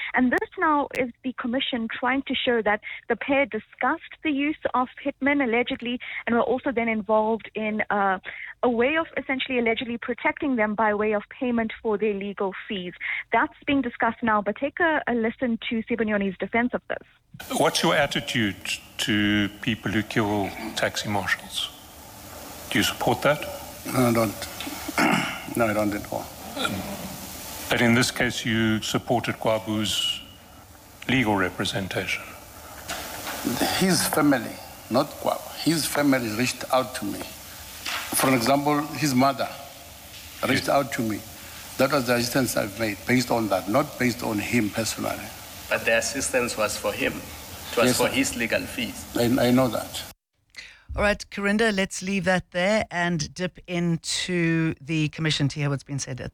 And this now is the commission trying to show that the pair discussed the use of hitmen allegedly and were also then involved in a way of essentially allegedly protecting them by way of payment for their legal fees. That's being discussed now, but take a listen to Sibonyoni's defense of this. What's your attitude to people who kill taxi marshals? Do you support that? No, I don't. No, I don't at all. But in this case, you supported Kwabu's legal representation. His family, not Kwabu, his family reached out to me. For example, his mother reached out to me. That was the assistance I've made based on that, not based on him personally. But the assistance was for him. It was for his legal fees. I know that. All right, Karinda, let's leave that there and dip into the commission to hear what's been said at